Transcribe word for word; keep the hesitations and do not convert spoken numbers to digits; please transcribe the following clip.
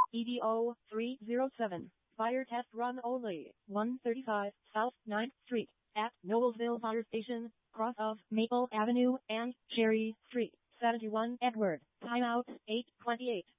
E D O three zero seven. Fire test run only. one thirty-five South ninth Street at Noblesville Fire Station, cross of Maple Avenue and Cherry Street. seventy-one Edward. Timeout eight twenty-eight.